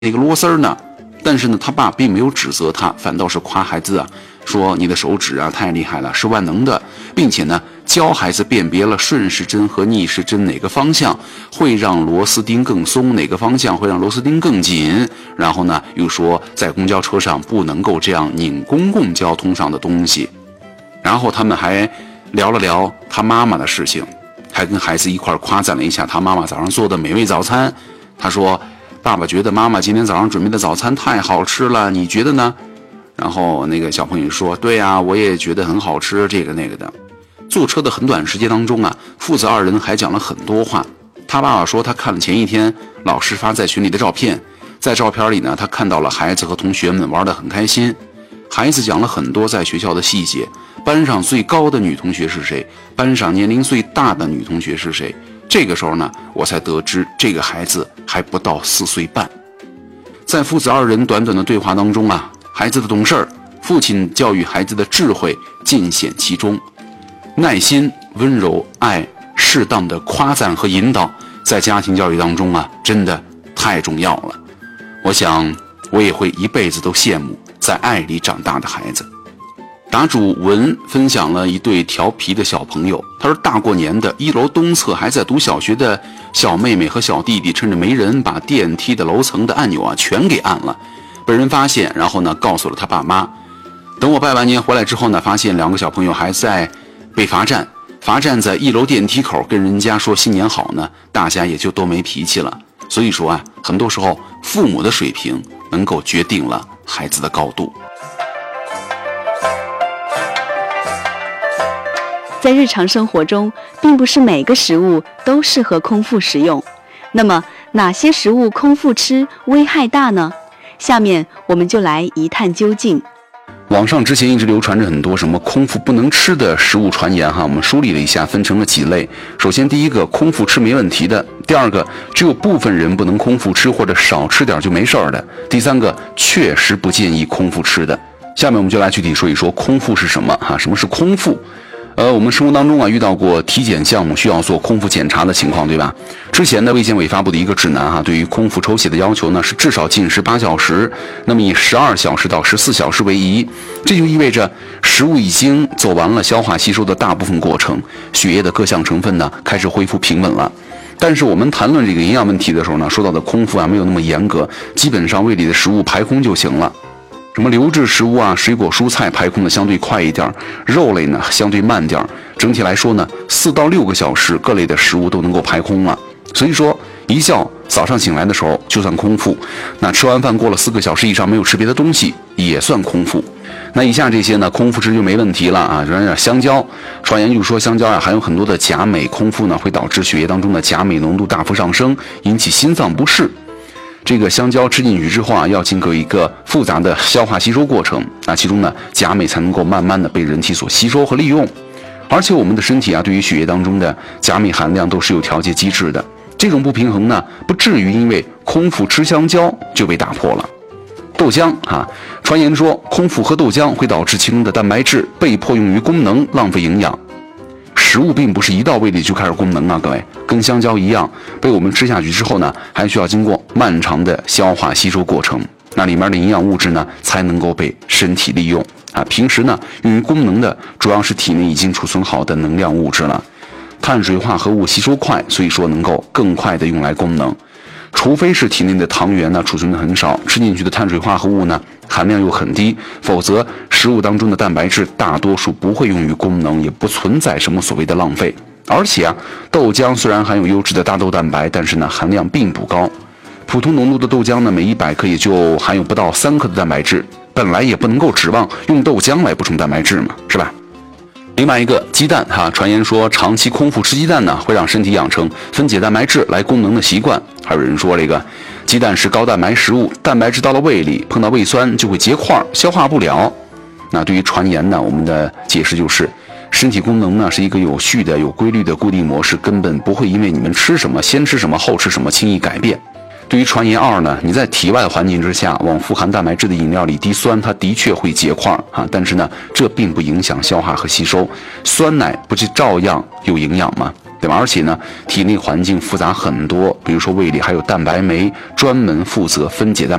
那个螺丝呢。但是呢，他爸并没有指责他，反倒是夸孩子啊，说你的手指啊太厉害了，是万能的，并且呢教孩子辨别了顺时针和逆时针哪个方向会让螺丝钉更松，哪个方向会让螺丝钉更紧。然后呢又说在公交车上不能够这样拧公共交通上的东西。然后他们还聊了聊他妈妈的事情，还跟孩子一块夸赞了一下他妈妈早上做的美味早餐。他说爸爸觉得妈妈今天早上准备的早餐太好吃了，你觉得呢？然后那个小朋友说对啊，我也觉得很好吃，这个那个的。坐车的很短时间当中啊，父子二人还讲了很多话。他爸爸说他看了前一天老师发在群里的照片，在照片里呢他看到了孩子和同学们玩得很开心。孩子讲了很多在学校的细节，班上最高的女同学是谁，班上年龄最大的女同学是谁。这个时候呢，我才得知这个孩子还不到4岁半。在父子二人短短的对话当中啊，孩子的懂事儿，父亲教育孩子的智慧尽显其中。耐心、温柔、爱、适当的夸赞和引导，在家庭教育当中啊，真的太重要了。我想我也会一辈子都羡慕在爱里长大的孩子。答主文分享了一对调皮的小朋友，他说大过年的，1楼东侧还在读小学的小妹妹和小弟弟趁着没人把电梯的楼层的按钮啊全给按了，被人发现，然后呢告诉了他爸妈。等我拜完年回来之后呢，发现2个小朋友还在被罚站在1楼电梯口跟人家说新年好呢，大家也就都没脾气了。所以说啊，很多时候父母的水平能够决定了孩子的高度。 在日常生活中，并不是每个食物都适合空腹食用。那么，哪些食物空腹吃危害大呢？下面我们就来一探究竟。 网上之前一直流传着很多什么空腹不能吃的食物传言哈，我们梳理了一下，分成了几类。首先，第一个，空腹吃没问题的；第二个，只有部分人不能空腹吃或者少吃点就没事儿的；第三个，确实不建议空腹吃的。下面我们就来具体说一说空腹是什么哈，什么是空腹？我们生活当中啊遇到过体检项目需要做空腹检查的情况，对吧？之前的卫健委发布的一个指南哈，对于空腹抽血的要求呢是至少禁食8小时，那么以12小时到14小时为宜。这就意味着食物已经走完了消化吸收的大部分过程，血液的各项成分呢开始恢复平稳了。但是我们谈论这个营养问题的时候呢，说到的空腹啊没有那么严格，基本上胃里的食物排空就行了。什么流质食物啊，水果蔬菜排空的相对快一点，肉类呢相对慢点。整体来说呢，4到6个小时各类的食物都能够排空了。所以说一觉早上醒来的时候就算空腹，那吃完饭过了4个小时以上没有吃别的东西也算空腹。那以下这些呢空腹吃就没问题了啊，比如香蕉，传言就是说香蕉啊含有很多的钾镁，空腹呢会导致血液当中的钾镁浓度大幅上升，引起心脏不适。这个香蕉吃进去之后啊，要经过一个复杂的消化吸收过程啊，其中呢钾镁才能够慢慢的被人体所吸收和利用。而且我们的身体啊对于血液当中的钾镁含量都是有调节机制的，这种不平衡呢不至于因为空腹吃香蕉就被打破了。豆浆啊，传言说空腹喝豆浆会导致其中的蛋白质被迫用于功能，浪费营养。食物并不是一到胃里就开始功能啊，各位，跟香蕉一样，被我们吃下去之后呢，还需要经过漫长的消化吸收过程，那里面的营养物质呢，才能够被身体利用啊。平时呢，用于功能的主要是体内已经储存好的能量物质了。碳水化合物吸收快，所以说能够更快的用来功能。除非是体内的糖原呢储存的很少，吃进去的碳水化合物呢含量又很低，否则食物当中的蛋白质大多数不会用于功能，也不存在什么所谓的浪费。而且啊，豆浆虽然含有优质的大豆蛋白，但是呢含量并不高。普通浓度的豆浆呢，每100克也就含有不到3克的蛋白质，本来也不能够指望用豆浆来补充蛋白质嘛，是吧？另外一个鸡蛋哈，传言说长期空腹吃鸡蛋呢，会让身体养成分解蛋白质来功能的习惯。还有人说这个鸡蛋是高蛋白食物，蛋白质到了胃里碰到胃酸就会结块，消化不了。那对于传言呢，我们的解释就是，身体功能呢是一个有序的、有规律的固定模式，根本不会因为你们吃什么、先吃什么、后吃什么轻易改变。对于传言2呢，你在体外环境之下往富含蛋白质的饮料里滴酸，它的确会结块啊，但是呢，这并不影响消化和吸收，酸奶不就照样有营养吗？ 对吧？而且呢，体内环境复杂很多，比如说胃里还有蛋白酶专门负责分解蛋